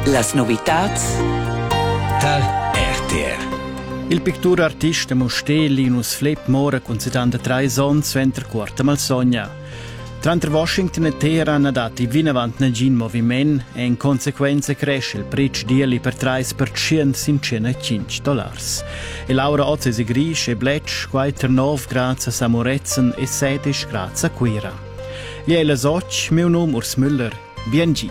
Las novitats tal RTR. Il pittur artista Musté Linus Flip mora con 73 ans suenter quarta malsogna. Tra Washington e Teheran ha dato i vinavant nel gin moviment e in conseguenza cresce il prezzo dieli per 3% sin $105. E Laura Ozze si gris e blec quaiter 9 grazie a Samorezen e 16 grazie a Quera. Gli è la soc, mio nome Urs Müller, BNG.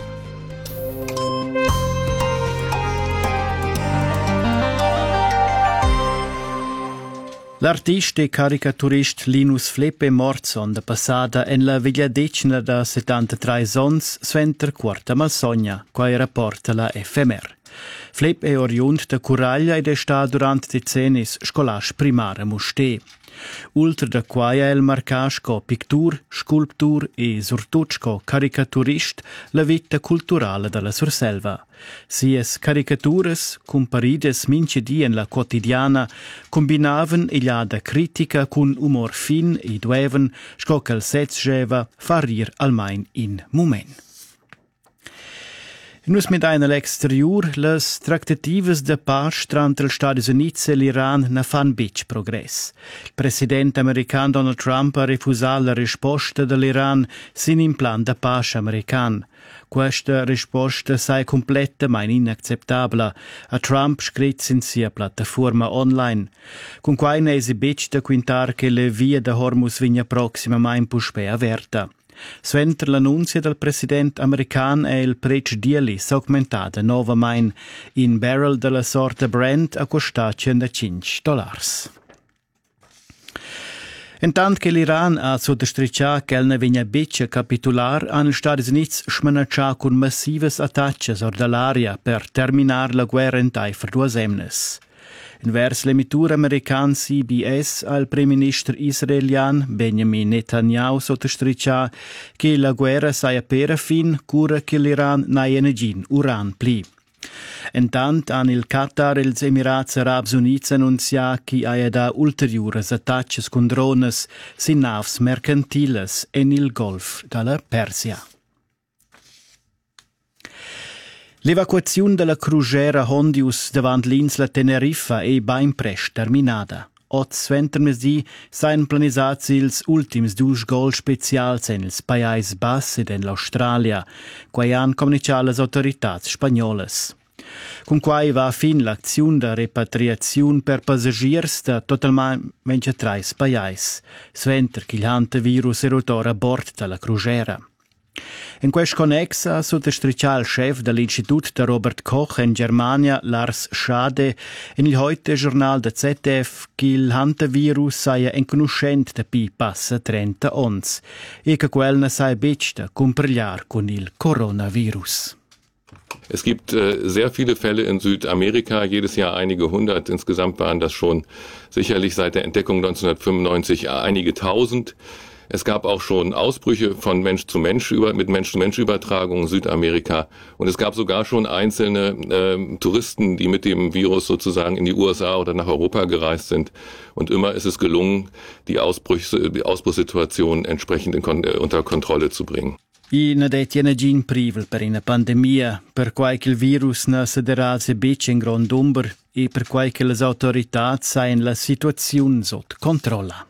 L'artista e caricaturist Linus Flip è morto la passata in la viglia decina da 73 ans suenter quarta malsogna, quai rapporta la FMR. Flip è oriunt da Curaglia ed è stato durante decenni scolasch primare Musté. Ultra da quai è il marcasco pictur, sculptur e surtutsco caricaturist la vita culturale della Surselva. Sies caricaturas, comparides mince in la quotidiana, combinaven igliada critica cun umor fin e dueven, sco che il setzgeva fa rir almain in moment. Nus mit einer l'exterior, las tractativas de paz tra els Stati Units e l'Iran na fan bic progress. Il presidente american Donald Trump ha refusat la risposta dell'Iran sin in plan de paz american. Questa risposta sai completamente inacceptabla. A Trump scrit sin sia piattaforma online. Con quai ne esibit da quintar che le via de Hormuz vigna proximamente puspe averta. Suenter l'annunzio del presidente americano e il prezzo dieli s'augmentada novamente in barrel della sorta Brent a costare $105. Intant che l'Iran ha sottostricciato che ne vigna beccia capitular, hanno gli Stati Uniti smanacciato con massives attacchi dall'aria per terminare la guerra in taifer due semnes. Invers l'emitura american CBS al premierministro israelian Benjamin Netanyahu sottostriccia che la guerra sia per fin cura che l'Iran n'ha energin uran pli. Intant han il Qatar e gli Emirati Arabi Uniti annunziato che ha da ulteriores attacchi con drones sin naves mercantiles en il Golf dalla Persia. L'evacuazione della crugera Hondius davant l'insula Teneriffa è ben presto terminata. Oz ventermesdì sain planisats ils ultims 2 gol specials en ils Pais Bassi ed en l'Australia, quai han comunicat las autoritats spagnolas. Con quai va fin l'azione da repatriazione per passagiers da totalmente 23 Pais, sventer che l'antivirus è rotor a bord della crugera. In questo connex ha sottostricciato il chef dell'Istituto da Robert Koch in Germania, Lars Schade, in il heute giornal da ZDF che il hantavirus sia inconoscente da pi passa 30 ons e che quel ne sia bec da comprigliar con il coronavirus. Es gibt sehr viele Fälle in Südamerika, jedes Jahr einige hundert. Insgesamt waren das schon sicherlich seit der Entdeckung 1995 einige tausend. Es gab auch schon Ausbrüche von Mensch zu Mensch mit Mensch-zu-Mensch-Übertragung in Südamerika. Und es gab sogar schon einzelne Touristen, die mit dem Virus sozusagen in die USA oder nach Europa gereist sind. Und immer ist es gelungen, die Ausbruchssituation entsprechend unter Kontrolle zu bringen. I ne det energin privel per una pandemia, per quai che il virus ne sederase bec in grand'umber e per quai che le autorità sain la situazione sotto controlla.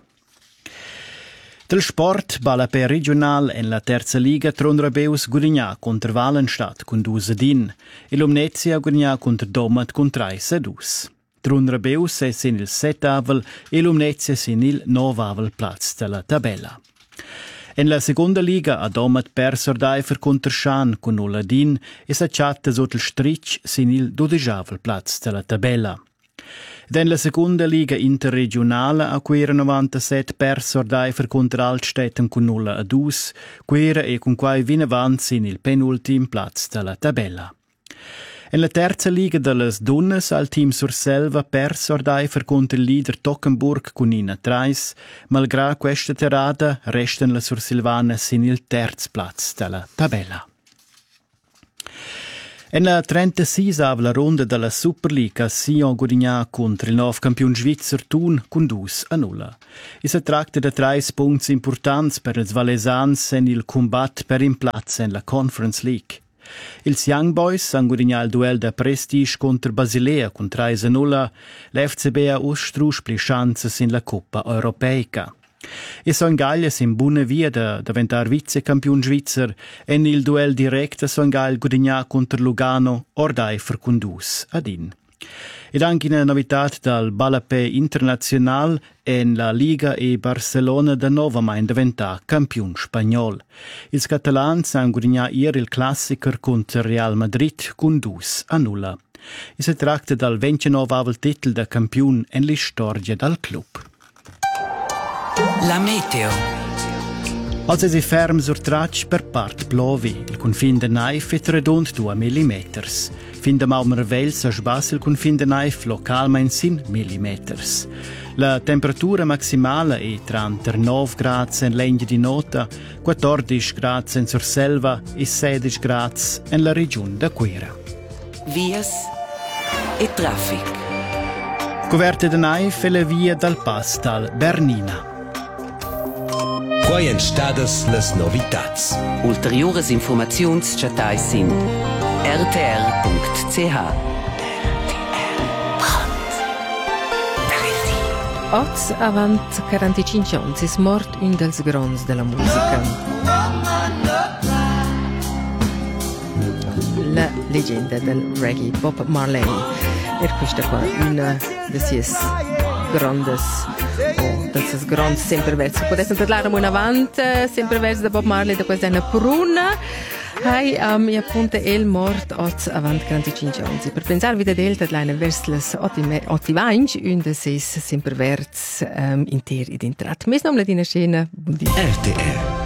Del sport, balla per regional en la terza liga Tronrabeus gudigna contro Valenstadt con 2-1 e l'Omnezia gudigna contro Domat con 3-2. Tronrabeus è sin il 7vel e l'Omnezia sin il 9vel plaz della tabella. En la seconda liga a Domat perso Deifer contro Schan con 0-1 e s'acciatta sotto il stric sin il 12vel plaz della tabella. Den la seconda liga interregionale a Quera 97 perso Deifer contro Altstetten con 0-2, Quera e con quai vinavant in il penultim plaz della tabella. En la terza liga delle donnes al team Surselva perso Deifer contro il leader Tockenburg con 1-3, malgrado questa terrada restan le sursilvanas in il terz plaz della tabella. En la 36ª ronda della Superliga Sion gudigna contro il nuovo campione svizzer Thun con 2-0. E si tratta di 3 punti importanti per i valesans in il combat per in plazza in la Conference League. Ils Young Boys han guadagna il duel da prestige contra Basilea con 3-0. L'FCB ha ustrusch pli chances in la Coppa Europeica. E son Galles in buona via da diventar vicecampion svizzer en il duel direct son Gall guadagna contra Lugano ordai fercundus adin. Ed anche una novità dal Balapè internazional en la Liga e Barcelona da nova mai diventa campion spagnol. Ils catalans han guadagna ier il classicer contra Real Madrid con 2-0. E si tratta dal 29º titel da campion en l'istoria dal club. La meteo. Als si ferm sur trac per part plovi, il confin de naif è redond 2 mm. Fin de Maumervel sa sbass il confin de naif localmein sin mm. La temperatura maximale è tra 9 gradi en legna di nota, 14 gradi en Surselva e 16 gradi en la regione da Quera. Vias e traffic. Coverte de naif e la via dal pass dal Bernina. Quai en stadas las novitats. Ulteriores informaziuns chatai sin rtr.ch. Oz avant 45 ans is mort un dels grons della musica. La leggenda del reggae, Bob Marley. Questa qua una de sies grandes das grands sempervers. Potessem parlare in avant sempervers da Bob Marley da questa pruna. Hai mi appunto el mort oz avant 45 anni. Per pensare vida del tadline vers les 85 un de ses sempervers inter id intrat. Mes nom la dina scena. RTR